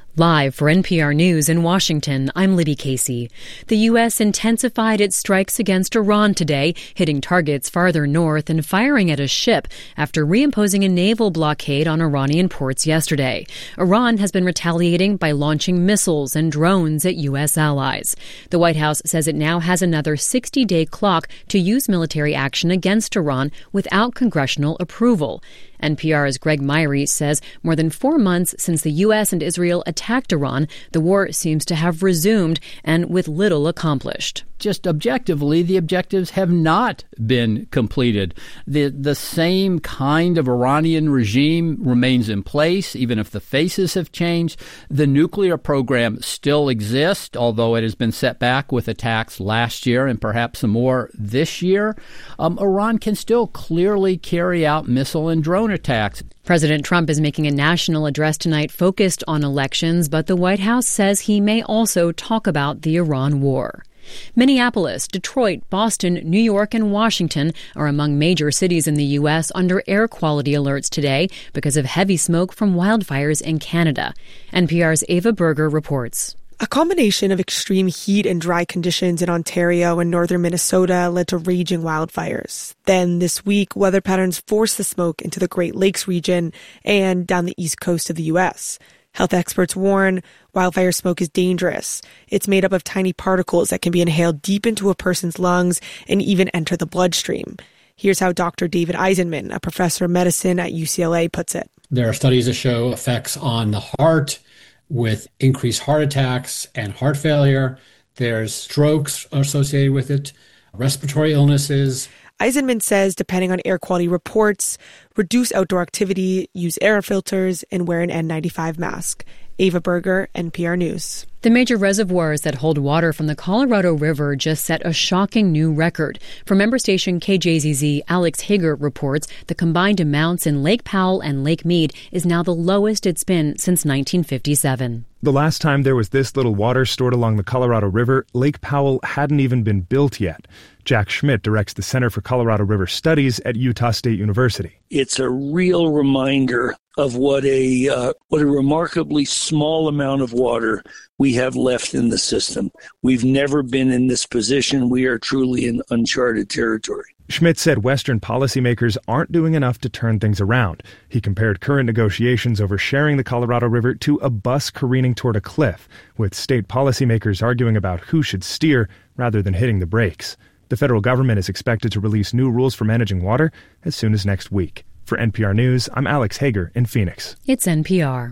Live for NPR News in Washington, I'm Libby Casey. The U.S. intensified its strikes against Iran today, hitting targets farther north and firing at a ship after reimposing a naval blockade on Iranian ports yesterday. Iran has been retaliating by launching missiles and drones at U.S. allies. The White House says it now has another 60-day clock to use military action against Iran without congressional approval. NPR's Greg Myrie says more than 4 months since the U.S. and Israel attacked Iran, the war seems to have resumed and with little accomplished. Just objectively, the objectives have not been completed. The same kind of Iranian regime remains in place, even if the faces have changed. The nuclear program still exists, although it has been set back with attacks last year and perhaps some more this year. Iran can still clearly carry out missile and drone attacks. President Trump is making a national address tonight focused on elections, but the White House says he may also talk about the Iran war. Minneapolis, Detroit, Boston, New York, and Washington are among major cities in the U.S. under air quality alerts today because of heavy smoke from wildfires in Canada. NPR's Ava Berger reports. A combination of extreme heat and dry conditions in Ontario and northern Minnesota led to raging wildfires. Then this week, weather patterns forced the smoke into the Great Lakes region and down the east coast of the U.S. Health experts warn wildfire smoke is dangerous. It's made up of tiny particles that can be inhaled deep into a person's lungs and even enter the bloodstream. Here's how Dr. David Eisenman, a professor of medicine at UCLA, puts it. There are studies that show effects on the heart with increased heart attacks and heart failure. There's strokes associated with it, respiratory illnesses. Eisenman says, depending on air quality reports, reduce outdoor activity, use air filters, and wear an N95 mask. Ava Berger, NPR News. The major reservoirs that hold water from the Colorado River just set a shocking new record. From member station KJZZ, Alex Hager reports the combined amounts in Lake Powell and Lake Mead is now the lowest it's been since 1957. The last time there was this little water stored along the Colorado River, Lake Powell hadn't even been built yet. Jack Schmidt directs the Center for Colorado River Studies at Utah State University. It's a real reminder of what a remarkably small amount of water we have left in the system. We've never been in this position. We are truly in uncharted territory. Schmidt said Western policymakers aren't doing enough to turn things around. He compared current negotiations over sharing the Colorado River to a bus careening toward a cliff, with state policymakers arguing about who should steer rather than hitting the brakes. The federal government is expected to release new rules for managing water as soon as next week. For NPR News, I'm Alex Hager in Phoenix. It's NPR.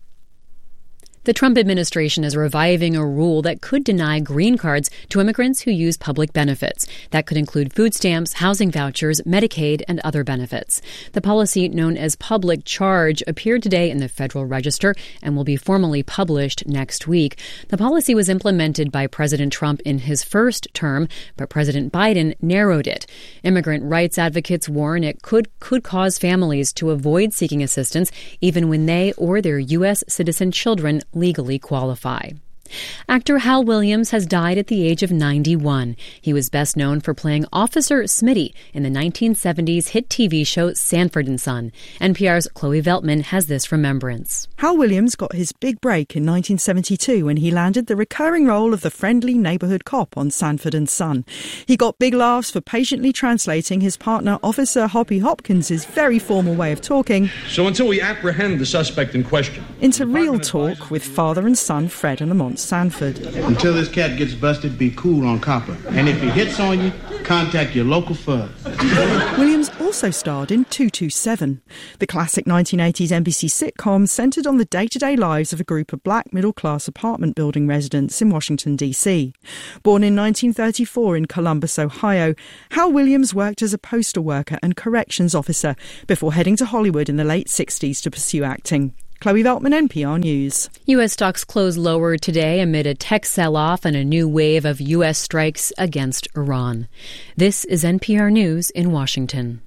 The Trump administration is reviving a rule that could deny green cards to immigrants who use public benefits. That could include food stamps, housing vouchers, Medicaid, and other benefits. The policy, known as Public Charge, appeared today in the Federal Register and will be formally published next week. The policy was implemented by President Trump in his first term, but President Biden narrowed it. Immigrant rights advocates warn it could cause families to avoid seeking assistance even when they or their U.S. citizen children legally qualify. Actor Hal Williams has died at the age of 91. He was best known for playing Officer Smitty in the 1970s hit TV show Sanford and Son. NPR's Chloe Veltman has this remembrance. Hal Williams got his big break in 1972 when he landed the recurring role of the friendly neighborhood cop on Sanford and Son. He got big laughs for patiently translating his partner, Officer Hoppy Hopkins' very formal way of talking. So until we apprehend the suspect in question, into real talk with father and son Fred and Lamont Sanford. Until this cat gets busted, be cool on copper. And if he hits on you, contact your local FUD. Williams also starred in 227. The classic 1980s NBC sitcom centred on the day-to-day lives of a group of black middle-class apartment building residents in Washington, D.C. Born in 1934 in Columbus, Ohio, Hal Williams worked as a postal worker and corrections officer before heading to Hollywood in the late 60s to pursue acting. Chloe Veltman, NPR News. U.S. stocks closed lower today amid a tech sell-off and a new wave of U.S. strikes against Iran. This is NPR News in Washington.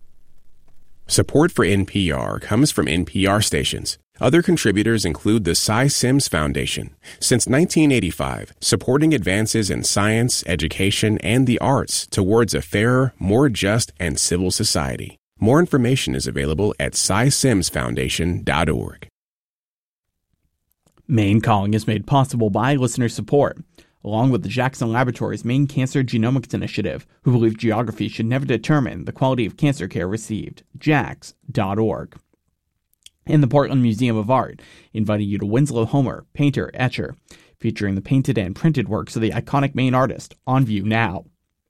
Support for NPR comes from NPR stations. Other contributors include the Cy Sims Foundation. Since 1985, supporting advances in science, education, and the arts towards a fairer, more just, and civil society. More information is available at cysimsfoundation.org. Maine Calling is made possible by listener support, along with the Jackson Laboratories Maine Cancer Genomics Initiative, who believe geography should never determine the quality of cancer care received. jax.org. And the Portland Museum of Art, inviting you to Winslow Homer, painter, etcher, featuring the painted and printed works of the iconic Maine artist, on view now.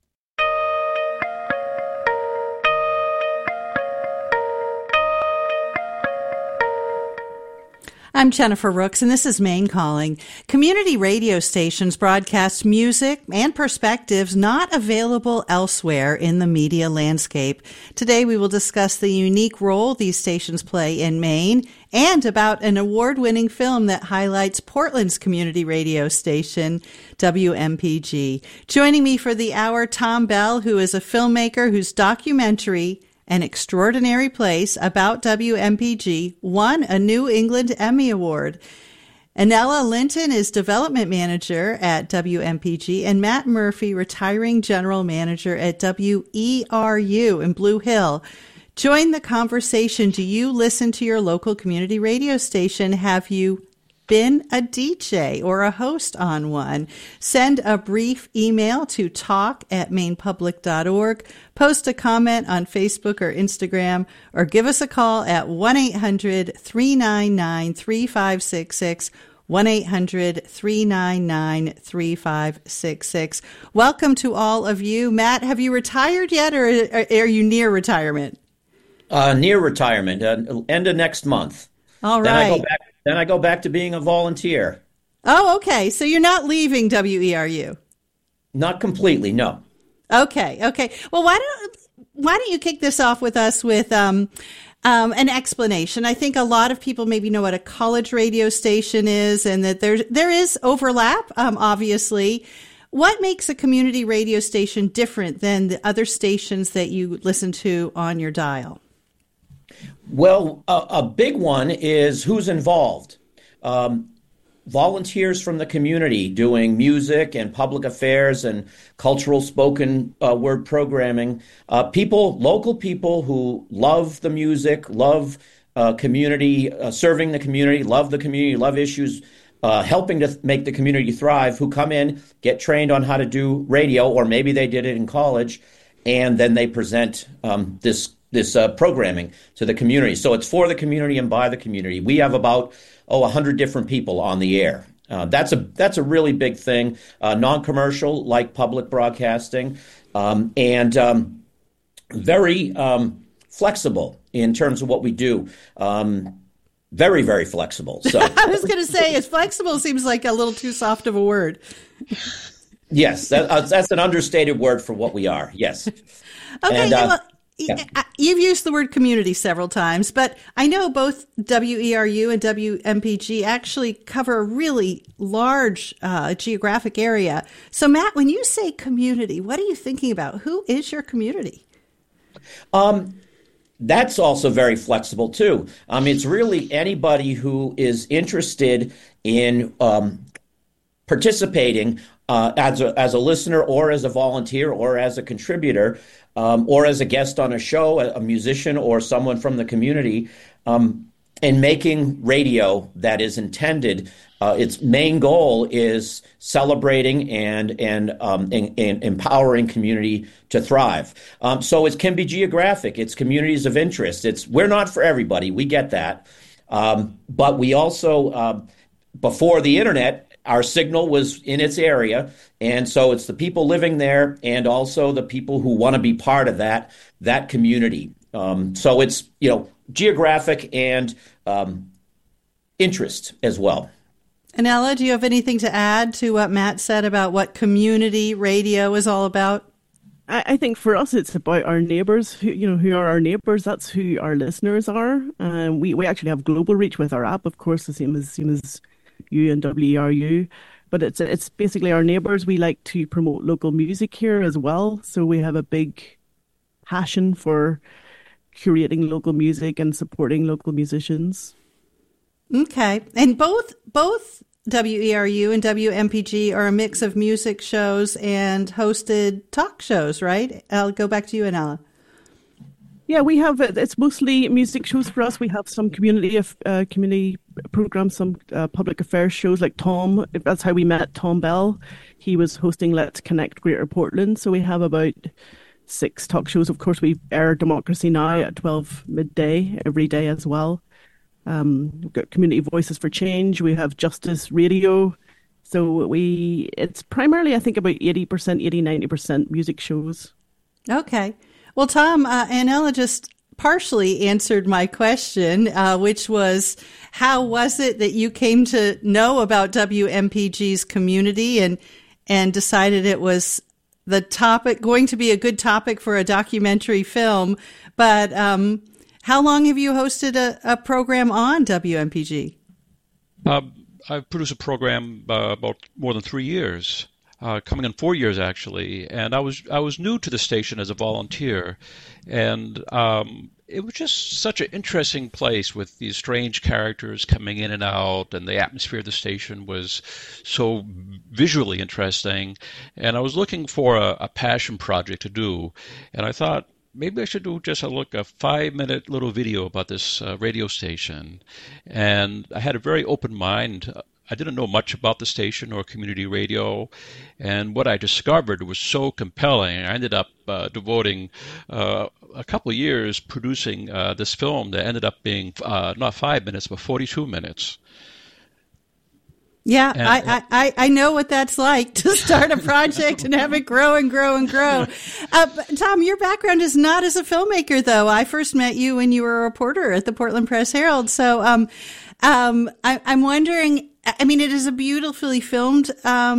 I'm Jennifer Rooks, and this is Maine Calling. Community radio stations broadcast music and perspectives not available elsewhere in the media landscape. Today, we will discuss the unique role these stations play in Maine and about an award-winning film that highlights Portland's community radio station, WMPG. Joining me for the hour, Tom Bell, who is a filmmaker whose documentary, An Extraordinary Place, about WMPG, won a New England Emmy Award. Anella Linton is development manager at WMPG, and Matt Murphy, retiring general manager at WERU in Blue Hill. Join the conversation. Do you listen to your local community radio station? Have you been a DJ or a host on one? Send a brief email to talk@mainepublic.org, post a comment on Facebook or Instagram, or give us a call at 1-800-399-3566, 1-800-399-3566. Welcome to all of you. Matt, have you retired yet, or are you near retirement? Near retirement, end of next month. All right. Then I go back to being a volunteer. Oh, okay. So you're not leaving WERU? Not completely, no. Okay. Well, why don't you kick this off with us with an explanation? I think a lot of people maybe know what a college radio station is, and that there is overlap, obviously. What makes a community radio station different than the other stations that you listen to on your dial? Well, a big one is who's involved. Volunteers from the community doing music and public affairs and cultural spoken word programming. Local people who love the music, love community, serving the community, love the community, love issues, helping to make the community thrive, who come in, get trained on how to do radio, or maybe they did it in college, and then they present this programming to the community. So it's for the community and by the community. We have about 100 different people on the air. That's a really big thing. Non-commercial, like public broadcasting, and very flexible in terms of what we do. Very, very flexible. So I was going to say, as flexible seems like a little too soft of a word. Yes, that's an understated word for what we are. Yes. Okay. You've used the word community several times, but I know both WERU and WMPG actually cover a really large geographic area. So, Matt, when you say community, what are you thinking about? Who is your community? That's also very flexible, too. It's really anybody who is interested in participating as a listener, or as a volunteer, or as a contributor, or as a guest on a show, a musician or someone from the community, and making radio that is intended. Its main goal is celebrating and empowering community to thrive. So it can be geographic. It's communities of interest. We're not for everybody. We get that. But we also, before the internet, our signal was in its area, and so it's the people living there and also the people who want to be part of that community. So it's geographic and interest as well. Anella, do you have anything to add to what Matt said about what community radio is all about? I think for us, it's about our neighbours. Who are our neighbours? That's who our listeners are. We actually have global reach with our app, of course, the same as you and WERU, but it's basically our neighbours. We like to promote local music here as well, so we have a big passion for curating local music and supporting local musicians. Okay, and both WERU and WMPG are a mix of music shows and hosted talk shows, right? I'll go back to you, Anella. Yeah, we have, it's mostly music shows for us. We have some community programs, some public affairs shows like Tom. That's how we met Tom Bell. He was hosting Let's Connect Greater Portland. So we have about 6 talk shows. Of course, we air Democracy Now! At 12 midday every day as well. We've got Community Voices for Change. We have Justice Radio. So it's primarily, I think, about 80%, 90% music shows. Okay. Well, Tom, Anela just partially answered my question, which was, how was it that you came to know about WMPG's community and decided it was going to be a good topic for a documentary film? But how long have you hosted a program on WMPG? I've produced a program about more than 3 years. Coming on 4 years actually, and I was new to the station as a volunteer, and it was just such an interesting place with these strange characters coming in and out, and the atmosphere of the station was so visually interesting, and I was looking for a passion project to do, and I thought maybe I should do just a 5-minute little video about this radio station, and I had a very open mind. I didn't know much about the station or community radio, and what I discovered was so compelling. I ended up devoting a couple of years producing this film that ended up being not 5 minutes, but 42 minutes. Yeah, I know what that's like, to start a project and have it grow and grow and grow. Tom, your background is not as a filmmaker, though. I first met you when you were a reporter at the Portland Press-Herald. So I'm wondering, I mean, it is a beautifully filmed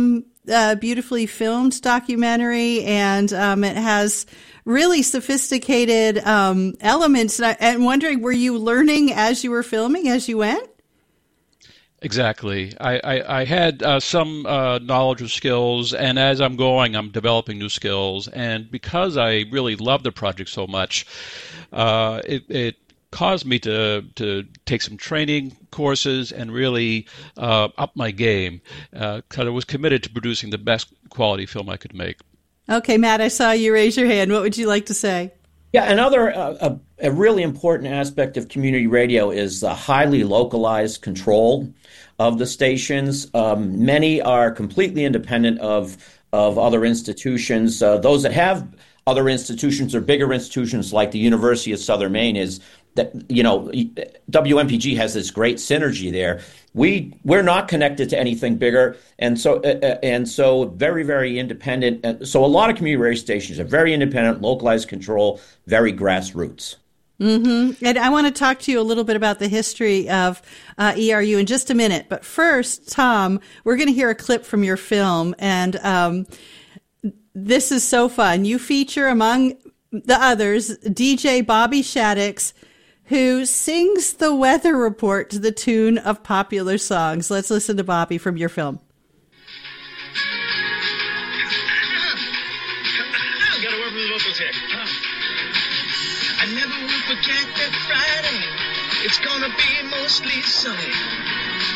documentary, and it has really sophisticated elements. And I'm wondering, were you learning as you were filming, as you went? Exactly. I had some knowledge of skills, and as I'm going, I'm developing new skills. And because I really love the project so much, it caused me to take some training courses and really up my game, because I was committed to producing the best quality film I could make. Okay, Matt, I saw you raise your hand. What would you like to say? Yeah, another a really important aspect of community radio is the highly localized control of the stations. Many are completely independent of other institutions. Those that have other institutions or bigger institutions like the University of Southern Maine is that, you know, WMPG has this great synergy there. We're not connected to anything bigger, and so very, very independent. So a lot of community radio stations are very independent, localized control, very grassroots. Mm-hmm. And I want to talk to you a little bit about the history of ERU in just a minute. But first, Tom, we're going to hear a clip from your film, and this is so fun. You feature, among the others, DJ Bobby Shaddix, who sings the weather report to the tune of popular songs. Let's listen to Bobby from your film. I've got to work with the vocals here. I never will forget that Friday. It's gonna be mostly sunny.